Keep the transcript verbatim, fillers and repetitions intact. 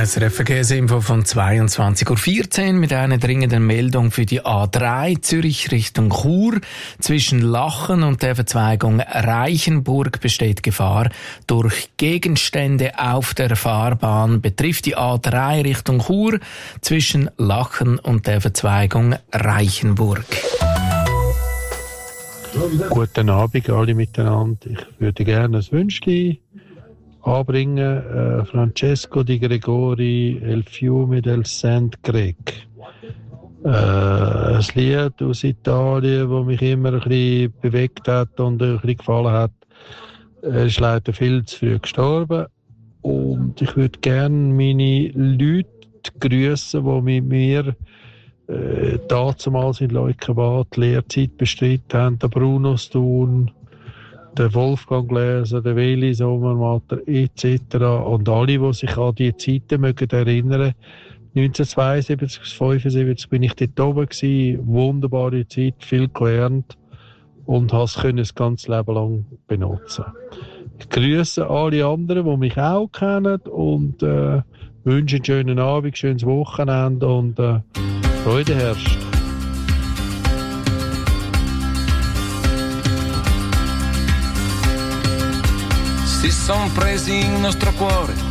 S R F Verkehrsinfo von zweiundzwanzig Uhr vierzehn mit einer dringenden Meldung für die A drei Zürich Richtung Chur. Zwischen Lachen und der Verzweigung Reichenburg besteht Gefahr durch Gegenstände auf der Fahrbahn. Betrifft die A drei Richtung Chur zwischen Lachen und der Verzweigung Reichenburg. Guten Abend alle miteinander. Ich würde gerne ein Wünschli anbringen. Äh, Francesco Di Gregori, El Fiume del Saint Greg. Äh, ein Lied aus Italien, das mich immer ein bisschen bewegt hat und ein bisschen gefallen hat. Er ist leider viel zu früh gestorben. Und ich würde gerne meine Leute grüßen, die mit mir äh, damals in Leukerbad die Lehrzeit bestritten haben. Der Bruno Stun, der Wolfgang Gläser, der Weli Sommermatter et cetera. Und alle, die sich an diese Zeiten mögen erinnern. neunzehnhundertzweiundsiebzig bis fünfundsiebzig bin ich dort oben gewesen. Wunderbare Zeit, viel gelernt und habe es das ganze Leben lang benutzen. Ich grüße alle anderen, die mich auch kennen und äh, wünsche einen schönen Abend, schönes Wochenende und äh, Freude herrscht. Si son presi il nostro cuore